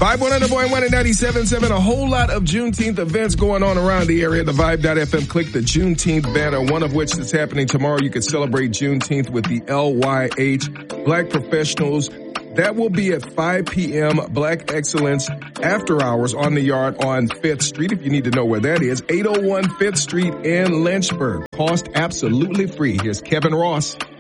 5-100.1 and 97.7. A whole lot of Juneteenth events going on around the area. The Vibe.fm. Click the Juneteenth banner, one of which is happening tomorrow. You can celebrate Juneteenth with the LYH Black Professionals. That will be at 5 p.m. Black Excellence After Hours on the Yard on 5th Street. If you need to know where that is, 801 5th Street in Lynchburg. Cost absolutely free. Here's Kevin Ross.